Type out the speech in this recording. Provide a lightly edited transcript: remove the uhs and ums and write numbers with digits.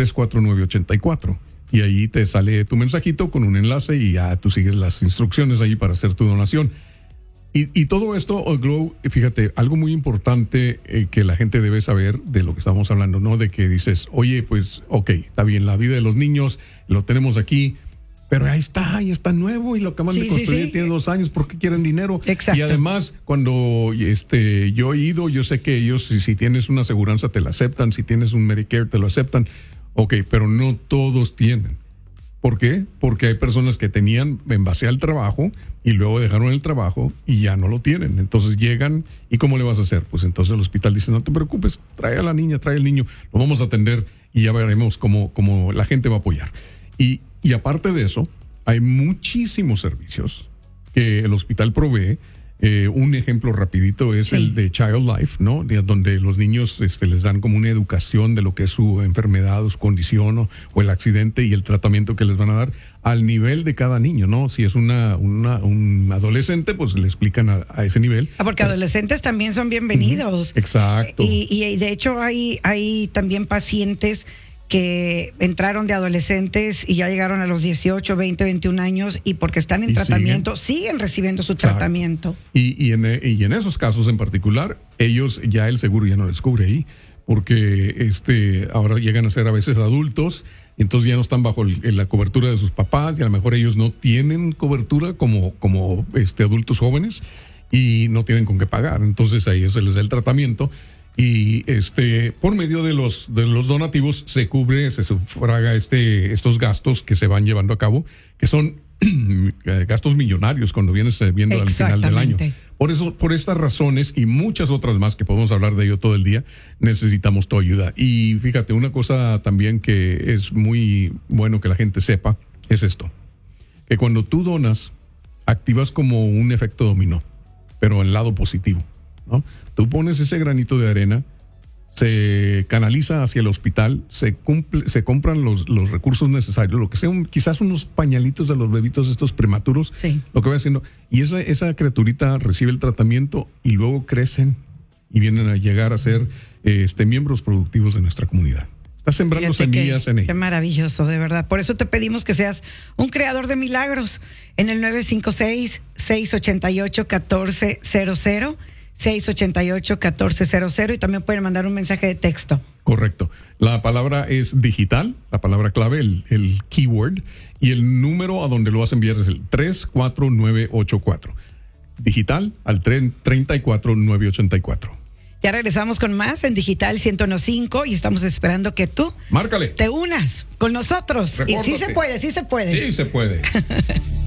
34984. Y ahí te sale tu mensajito con un enlace y ya tú sigues las instrucciones ahí para hacer tu donación. Y todo esto, Glow, fíjate, algo muy importante que la gente debe saber de lo que estamos hablando, ¿no? De que dices, oye, pues, ok, está bien, la vida de los niños, lo tenemos aquí, pero ahí está nuevo y lo acaban de construir, tiene 2 años, ¿por qué quieren dinero? Exacto. Y además, cuando yo he ido, yo sé que ellos, si tienes una aseguranza, te la aceptan, si tienes un Medicare, te lo aceptan, ok, pero no todos tienen. ¿Por qué? Porque hay personas que tenían en base al trabajo y luego dejaron el trabajo y ya no lo tienen. Entonces llegan y ¿cómo le vas a hacer? Pues entonces el hospital dice, no te preocupes, trae a la niña, trae al niño, lo vamos a atender y ya veremos cómo la gente va a apoyar. Y aparte de eso, hay muchísimos servicios que el hospital provee. Un ejemplo rapidito es el de Child Life, ¿no? Donde los niños les dan como una educación de lo que es su enfermedad o su condición o el accidente y el tratamiento que les van a dar al nivel de cada niño, ¿no? Si es un adolescente, pues le explican a ese nivel. Porque adolescentes también son bienvenidos. Exacto. Y de hecho hay también pacientes que entraron de adolescentes y ya llegaron a los 18, 20, 21 años y porque están en tratamiento, siguen recibiendo su tratamiento. Y en esos casos en particular, ellos ya el seguro ya no les cubre ahí, porque ahora llegan a ser a veces adultos, entonces ya no están bajo la cobertura de sus papás y a lo mejor ellos no tienen cobertura como adultos jóvenes y no tienen con qué pagar, entonces ahí se les da el tratamiento. Y por medio de los donativos se sufraga estos gastos que se van llevando a cabo, que son gastos millonarios cuando vienes viendo al final del año. Por estas razones y muchas otras más que podemos hablar de ello todo el día, necesitamos tu ayuda. Y fíjate, una cosa también que es muy bueno que la gente sepa es esto, que cuando tú donas, activas como un efecto dominó, pero en el lado positivo, ¿no? Tú pones ese granito de arena, se canaliza hacia el hospital, se compran los recursos necesarios, lo que sea, quizás unos pañalitos de los bebitos estos prematuros, lo que va haciendo, y esa criaturita recibe el tratamiento y luego crecen y vienen a llegar a ser miembros productivos de nuestra comunidad. Estás sembrando semillas en ella. Qué maravilloso, de verdad. Por eso te pedimos que seas un creador de milagros en el 956-688-1400. 688-1400 y también pueden mandar un mensaje de texto. Correcto. La palabra es digital, la palabra clave, el keyword, y el número a donde lo vas a enviar es el 34984. Digital al 34984. Ya regresamos con más en Digital 101.5 y estamos esperando que tú márcale, te unas con nosotros. Repórtate. Y sí se puede. Sí se puede.